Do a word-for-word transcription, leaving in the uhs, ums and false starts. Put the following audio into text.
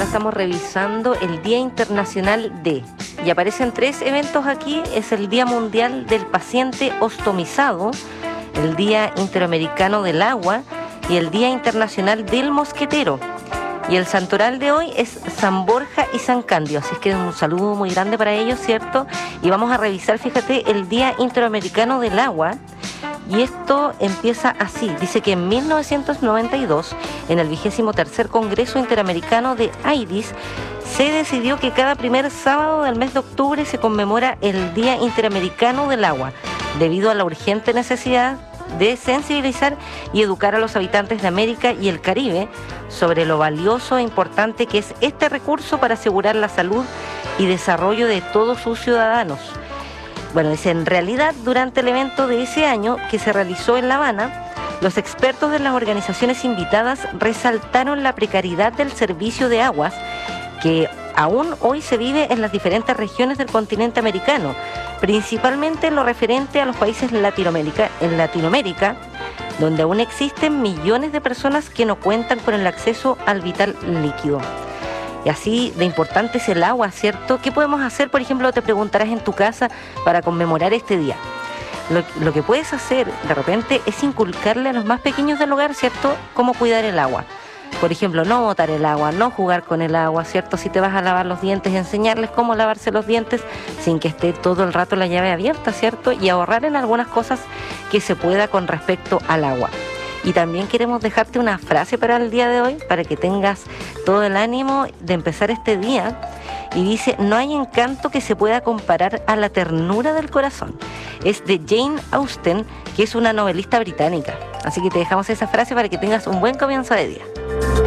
estamos revisando el Día Internacional de, y aparecen tres eventos aquí. Es el Día Mundial del Paciente Ostomizado, el Día Interamericano del Agua y el Día Internacional del Mosquetero. Y el santoral de hoy es San Borja y San Candio, así es que un saludo muy grande para ellos, ¿cierto? Y vamos a revisar, fíjate, el Día Interamericano del Agua. Y esto empieza así. Dice que en mil novecientos noventa y dos, en el vigésimo tercer Congreso Interamericano de AIDS, se decidió que cada primer sábado del mes de octubre se conmemora el Día Interamericano del Agua, debido a la urgente necesidad de sensibilizar y educar a los habitantes de América y el Caribe sobre lo valioso e importante que es este recurso para asegurar la salud y desarrollo de todos sus ciudadanos. Bueno, dice, en realidad, durante el evento de ese año que se realizó en La Habana, los expertos de las organizaciones invitadas resaltaron la precariedad del servicio de aguas que aún hoy se vive en las diferentes regiones del continente americano, principalmente en lo referente a los países Latinoamérica, en Latinoamérica, donde aún existen millones de personas que no cuentan con el acceso al vital líquido. Y así de importante es el agua, ¿cierto? ¿Qué podemos hacer, por ejemplo, te preguntarás en tu casa para conmemorar este día? Lo, lo que puedes hacer de repente es inculcarle a los más pequeños del hogar, ¿cierto?, cómo cuidar el agua. Por ejemplo, no botar el agua, no jugar con el agua, ¿cierto? Si te vas a lavar los dientes, enseñarles cómo lavarse los dientes sin que esté todo el rato la llave abierta, ¿cierto? Y ahorrar en algunas cosas que se pueda con respecto al agua. Y también queremos dejarte una frase para el día de hoy, para que tengas todo el ánimo de empezar este día. Y dice, no hay encanto que se pueda comparar a la ternura del corazón. Es de Jane Austen, que es una novelista británica. Así que te dejamos esa frase para que tengas un buen comienzo de día.